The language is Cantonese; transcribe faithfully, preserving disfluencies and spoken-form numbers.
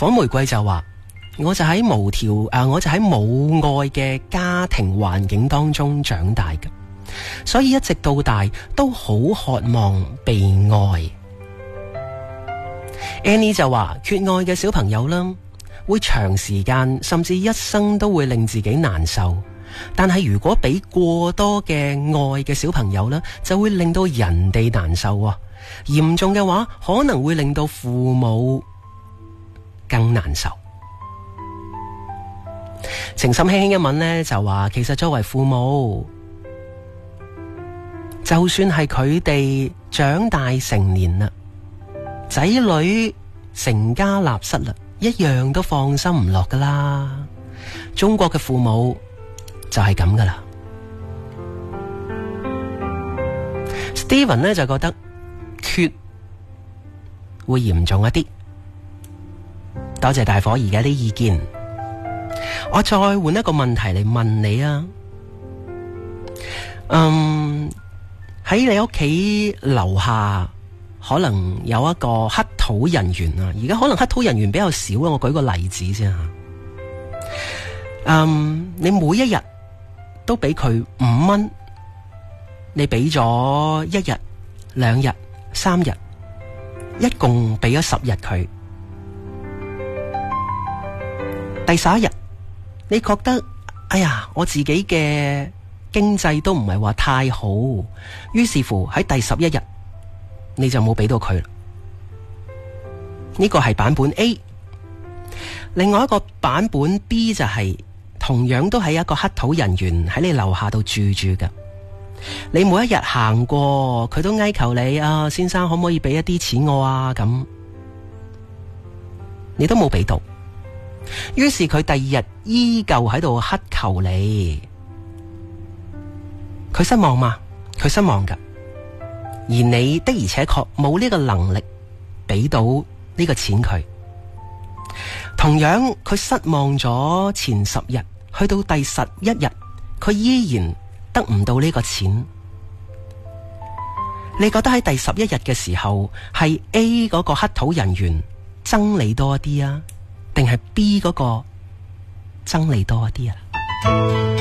火玫瑰就話，我就喺無條啊，我就喺冇愛嘅家庭環境當中長大嘅，所以一直到大都好渴望被愛。Annie 就話，缺愛嘅小朋友啦，會長時間甚至一生都會令自己難受，但係如果俾過多嘅愛嘅小朋友呢，就會令到人哋難受啊。嚴重嘅話可能會令到父母更難受。情深輕輕一吻呢，就話其實作為父母，就算係佢哋長大成年啦，仔女成家立室啦，一樣都放心唔落噶啦。中國嘅父母就係咁噶啦。Steven 呢就覺得缺會嚴重一啲。多謝大伙兒嘅啲意見。我再換一個問題嚟問你啊。嗯，喺你屋企樓下可能有一個乞討人員啊，而家可能乞討人員比較少啊。我舉個例子先啊。嗯，你每一日都俾佢五蚊，你俾咗一日、兩日、三日，一共俾咗十日佢。第十一日，你覺得哎呀，我自己嘅經濟都唔係話太好，於是乎喺第十一日你就冇俾到佢啦。呢個係版本 A。另外一個版本 B 就係、是、同樣都係一個乞討人員喺你樓下度住住㗎。你每一日行過，佢都哀求你啊，先生可唔可以俾一啲錢我啊？咁你都冇俾到。於是佢第二日依舊喺度乞求你，佢失望嘛？佢失望噶，而你的而且確冇呢個能力俾到呢個錢佢。同樣佢失望咗前十日，去到第十一日，佢依然得唔到呢個錢。你覺得喺第十一日嘅時候，係 A 嗰個乞討人員憎你多啲啊，定係 B 嗰個憎你多啲啊？